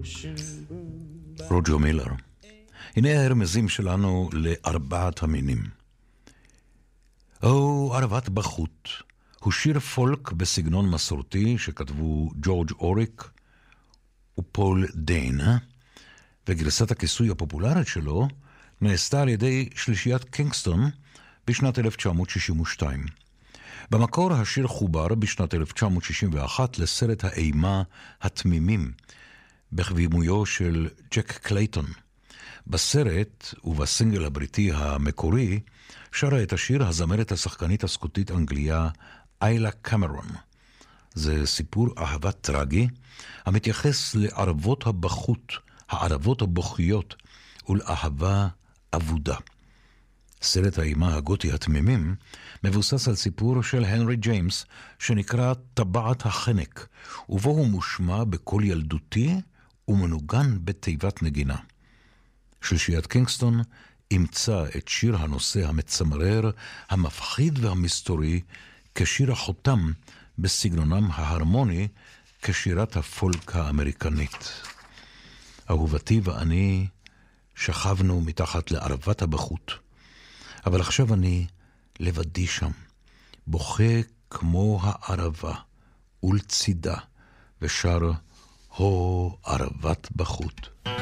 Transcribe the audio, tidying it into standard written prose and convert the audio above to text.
רוג'ר מילר. הנה הרמזים שלנו לארבעת המינים. ערבת בחוט הוא שיר פולק בסגנון מסורתי שכתבו ג'ורג' אוריק ופול דיין, וגרסת הכיסוי הפופולרית שלו נעשתה על ידי שלישיית קינגסטון בשנת 1962. במקור השיר חובר בשנת 1961 לסרט האימה התמימים, בכבימויו של ג'ק קלייטון. בסרט ובסינגל הבריטי המקורי שרה את השיר הזמרת השחקנית הסקוטית אנגליה איילה קמרון. זה סיפור אהבה טרגי המתייחס לערבות הבחות, הערבות הבוכיות, ולאהבה אבודה. סרט האימה הגותי התמימים מבוסס על סיפור של הנרי ג'יימס שנקרא טבעת החנק, ובו הוא מושמע בקול ילדותי ומנוגן בתיבת נגינה. שלישיית קינגסטון אימצה את שיר הנושא המצמרר, המפחיד והמסתורי, כשיר החותם בסגנונם ההרמוני כשירת הפולק האמריקנית. אהובתי ואני שכבנו מתחת לערבת הבחוט, אבל עכשיו אני לבדי שם, בוכה כמו הערבה ולצידה, ושר הו ערבת בחוט.